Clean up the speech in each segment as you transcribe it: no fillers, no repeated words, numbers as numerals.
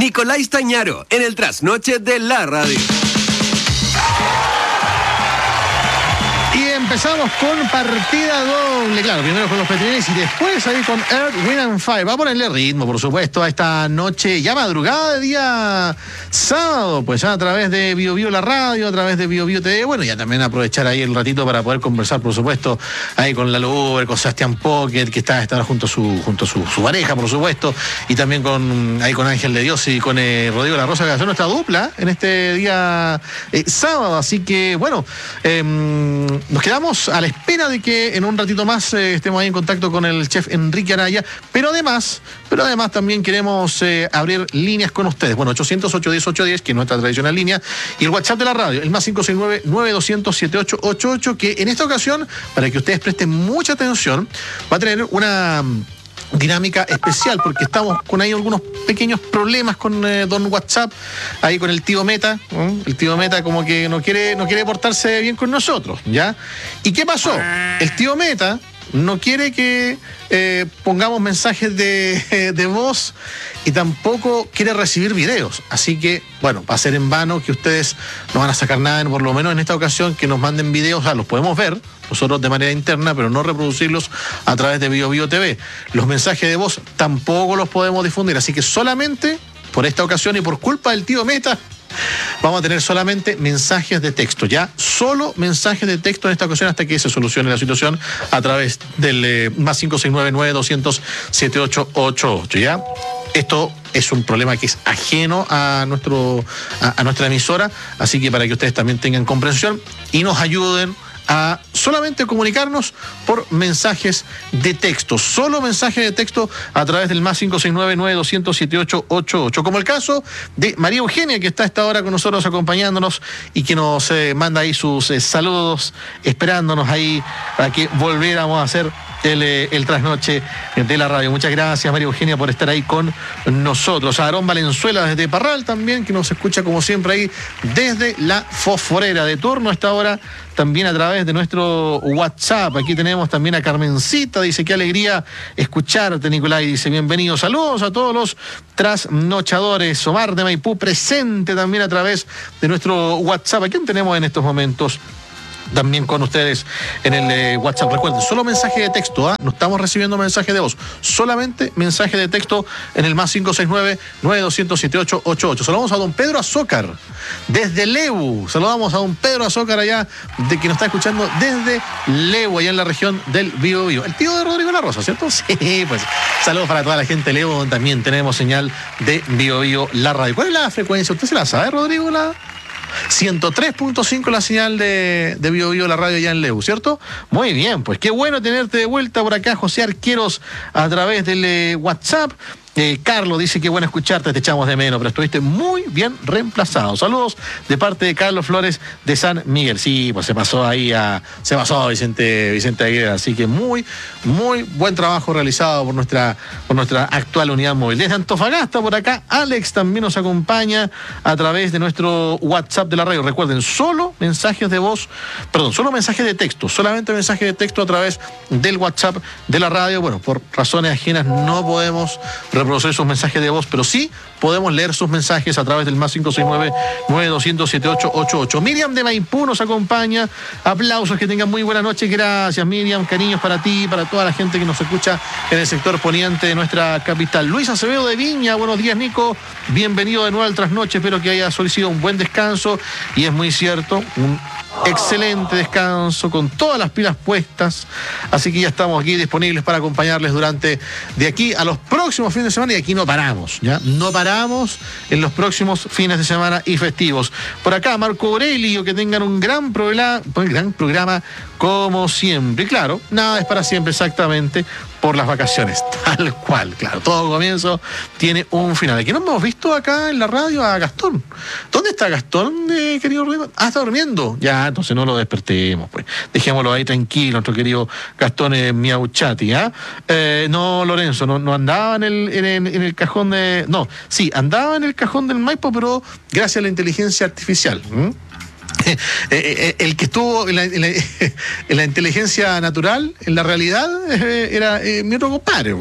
Nicolás Tañaro, en el trasnoche de la radio. Y empezamos con partida doble, claro, primero con los Petrines y después ahí con Earth, Wind and Fire. Va a ponerle ritmo, por supuesto, a esta noche, ya madrugada de día sábado, pues ya a través de BioBio la radio, a través de BioBio TV, bueno, ya también aprovechar ahí el ratito para poder conversar, por supuesto, ahí con Lalo Uber, con Sebastián Pocket, que está junto a su pareja, por supuesto, y también con Ángel de Dios y con Rodrigo La Rosa, que hace nuestra dupla en este día sábado, así que, bueno, nos quedamos a la espera de que en un ratito más estemos ahí en contacto con el chef Enrique Araya, pero además también queremos abrir líneas con ustedes. Bueno, 800-810-810, que es nuestra tradicional línea, y el WhatsApp de la radio, el más 569-9200-7888, que en esta ocasión, para que ustedes presten mucha atención, va a tener una dinámica especial, porque estamos con ahí algunos pequeños problemas con don WhatsApp, ahí con el tío Meta, el tío Meta como que no quiere portarse bien con nosotros, ¿ya? ¿Y qué pasó? El tío Meta no quiere que pongamos mensajes de voz y tampoco quiere recibir videos. Así que, bueno, va a ser en vano que ustedes no van a sacar nada, por lo menos en esta ocasión, que nos manden videos. O sea, los podemos ver nosotros de manera interna, pero no reproducirlos a través de BioBio TV. Los mensajes de voz tampoco los podemos difundir. Así que solamente por esta ocasión y por culpa del tío Meta, vamos a tener solamente mensajes de texto, ya solo mensajes de texto en esta ocasión hasta que se solucione la situación a través del más 569-9200-7888, ¿ya? Esto es un problema que es ajeno a nuestra emisora, así que para que ustedes también tengan comprensión y nos ayuden a solamente comunicarnos por mensajes de texto, solo mensajes de texto a través del más 569-9200-7888, como el caso de María Eugenia, que está a esta hora con nosotros acompañándonos y que nos manda ahí sus saludos, esperándonos ahí para que volviéramos a hacer el trasnoche de la radio. Muchas gracias, María Eugenia, por estar ahí con nosotros. A Aarón Valenzuela desde Parral también, que nos escucha como siempre ahí desde la Fosforera de turno a esta hora, también a través de nuestro WhatsApp. Aquí tenemos también a Carmencita, dice: qué alegría escucharte, Nicolás, dice: bienvenido. Saludos a todos los trasnochadores. Omar de Maipú presente también a través de nuestro WhatsApp. ¿A quién tenemos en estos momentos también con ustedes en el WhatsApp? Recuerden, solo mensaje de texto, no estamos recibiendo mensaje de voz, solamente mensaje de texto en el más 569-9200-7888. Saludamos a don Pedro Azócar desde Leu. Saludamos a don Pedro Azócar allá, de que nos está escuchando desde Leu, allá en la región del BioBio. El tío de Rodrigo La Rosa, ¿cierto? Sí, pues saludos para toda la gente de Leu, donde también tenemos señal de BioBio la radio. ¿Cuál es la frecuencia? ¿Usted se la sabe, Rodrigo? 103.5 la señal de BioBio la radio allá en Leu, ¿cierto? Muy bien, pues qué bueno tenerte de vuelta por acá, José Arqueros, a través del WhatsApp. Carlos dice: qué bueno escucharte, te echamos de menos, pero estuviste muy bien reemplazado. Saludos de parte de Carlos Flores de San Miguel. Sí, pues se pasó Vicente Aguilera, así que muy, muy buen trabajo realizado por nuestra actual unidad móvil. Desde Antofagasta, por acá, Alex también nos acompaña a través de nuestro WhatsApp de la radio. Recuerden, solo mensajes de texto, solamente mensajes de texto a través del WhatsApp de la radio. Bueno, por razones ajenas no podemos reproducir sus mensajes de voz, pero sí podemos leer sus mensajes a través del más 569-9200-7888. Miriam de Maipú nos acompaña. Aplausos, que tengan muy buena noche. Gracias, Miriam. Cariños para ti, para toda la gente que nos escucha en el sector poniente de nuestra capital. Luis Acevedo de Viña: buenos días, Nico. Bienvenido de nuevo al trasnoche. Espero que haya solicitado un buen descanso. Y es muy cierto, un excelente descanso con todas las pilas puestas, así que ya estamos aquí disponibles para acompañarles durante de aquí a los próximos fines de semana, y aquí no paramos, ¿ya? No paramos en los próximos fines de semana y festivos. Por acá, Marco Aurelio: que tengan un gran programa como siempre. Y claro, nada es para siempre, exactamente, por las vacaciones, tal cual, claro, todo comienzo tiene un final. Aquí no hemos visto acá en la radio a Gastón. ¿Dónde está Gastón, querido Rodrigo? Está durmiendo. Ya, entonces no lo despertemos, pues. Dejémoslo ahí tranquilo, nuestro querido Gastón Miauchati, ¿ah? No, Lorenzo, no andaba en el cajón de... No, sí, andaba en el cajón del Maipo, pero gracias a la inteligencia artificial. El que estuvo en la inteligencia natural, en la realidad, era mi otro compadre.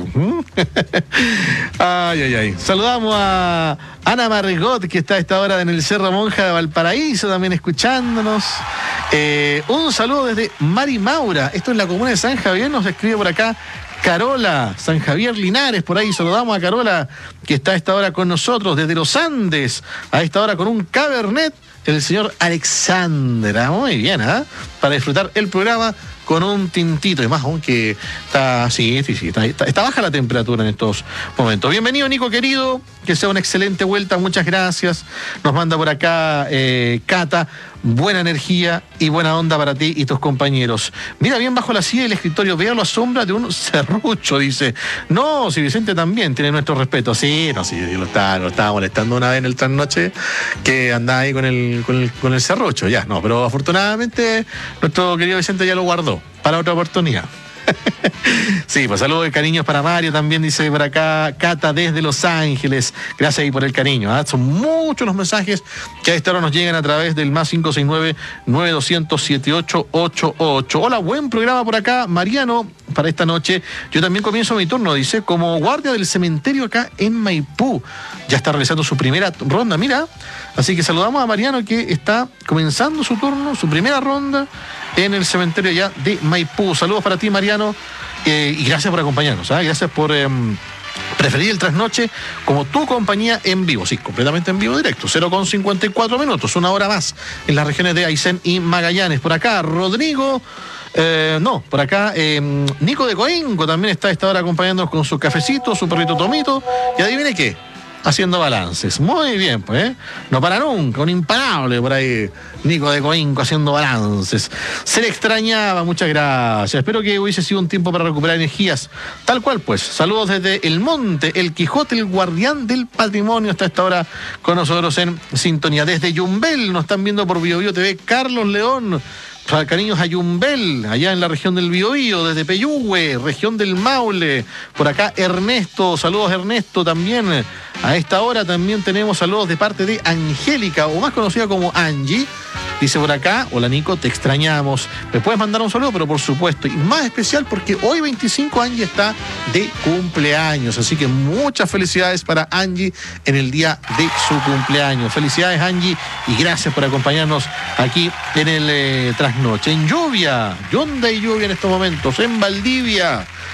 Ay. Saludamos a Ana Margot, que está a esta hora en el Cerro Monja de Valparaíso, también escuchándonos. Un saludo desde Mari Maura, esto es la comuna de San Javier, nos escribe por acá Carola, San Javier Linares, por ahí saludamos a Carola, que está a esta hora con nosotros, desde los Andes, a esta hora con un Cabernet, el señor Alexandra. Muy bien, para disfrutar el programa con un tintito, y más aún que está baja la temperatura en estos momentos. Bienvenido, Nico querido, que sea una excelente vuelta, muchas gracias. Nos manda por acá Cata, buena energía y buena onda para ti y tus compañeros. Mira bien bajo la silla del escritorio, veo la sombra de un serrucho, dice. No, si Vicente también tiene nuestro respeto. Sí, lo estaba molestando una vez en el trasnoche, que andaba ahí con el serrucho, ya, no, pero afortunadamente nuestro querido Vicente ya lo guardó para otra oportunidad. Sí, pues saludos de cariños para Mario, también dice por acá Cata desde Los Ángeles. Gracias ahí por el cariño. Son muchos los mensajes que a esta hora nos llegan a través del más 569-9200-7888. Hola, buen programa por acá, Mariano, para esta noche. Yo también comienzo mi turno, dice, como guardia del cementerio acá en Maipú. Ya está realizando su primera ronda, mira. Así que saludamos a Mariano, que está comenzando su turno, su primera ronda en el cementerio ya de Maipú. Saludos para ti, Mariano, y gracias por acompañarnos, gracias por preferir el trasnoche como tu compañía en vivo, sí, completamente en vivo directo, 0,54 minutos, una hora más en las regiones de Aysén y Magallanes. Por acá, Rodrigo, por acá, Nico de Coenco también está a esta hora acompañándonos con su cafecito, su perrito Tomito, y adivine qué, haciendo balances. Muy bien, pues, no para nunca, un imparable por ahí, Nico de Coinco haciendo balances. Se le extrañaba, muchas gracias. Espero que hubiese sido un tiempo para recuperar energías. Tal cual, pues. Saludos desde El Monte, El Quijote, el guardián del patrimonio, está a esta hora con nosotros en sintonía. Desde Yumbel, nos están viendo por Biobío TV, Carlos León. Cariños a Yumbel, allá en la región del Biobío, desde Peyúgue, región del Maule. Por acá Ernesto, saludos Ernesto también. A esta hora también tenemos saludos de parte de Angélica, o más conocida como Angie. Dice por acá, hola Nico, te extrañamos. Me puedes mandar un saludo, pero por supuesto, y más especial porque hoy 25 Angie está de cumpleaños. Así que muchas felicidades para Angie en el día de su cumpleaños. Felicidades Angie y gracias por acompañarnos aquí en el trasnoche. En lluvia, ¿dónde hay lluvia en estos momentos? En Valdivia.